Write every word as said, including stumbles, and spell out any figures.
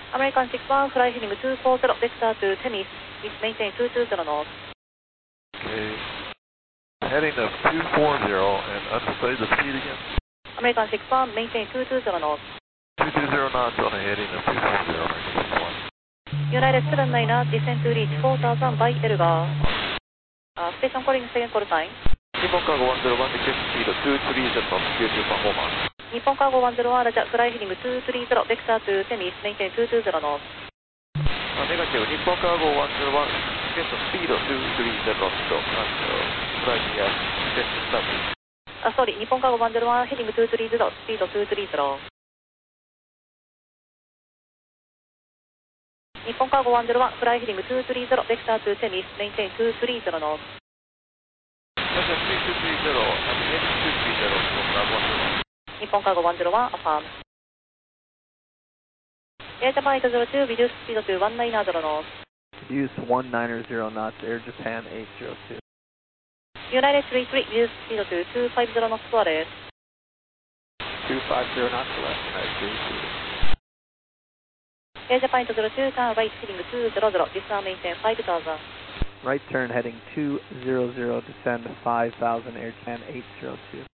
American six one, fly heading two four zero, vector to Tennis, maintain two two zero knots. Okay. Heading of two four zero, and understudy the speed again. American six one, maintain two two zero knots. two two zero knots on a heading of two four zero, American six one. United seven niner, descend to reach four thousand by Elgar. Uh, station calling, second call time. Nippon Cargo one zero one, request speed two three zero, security performance. Nippon Cargo one zero one, Roger, fly heading two three zero, vector to Tennis, maintain two two zero knots. Uh, negative, Nippon Cargo one zero one, request speed two three zero, and uh, fly here, test start. Uh, sorry, Nippon Cargo one zero one, heading two three zero, speed two three zero. Nippon Cargo one zero one, fly heading two three zero, vector to Tennis, maintain two three zero knots. Roger, speed two three zero, and heading two three zero, Nippon Cargo one zero one. Nippon Cargo one zero one, affirm. Air Japan eight zero two, reduce speed to one nine zero knots. Reduce one nine zero knots, Air Japan eight zero two. United three three, reduce speed to two five zero knots to arrest. two five zero knots to left, United three three. Air Japan eight zero two, turn right heading two zero zero, descend maintain five thousand. Right turn heading two zero zero, descend five thousand, Air Japan eight zero two.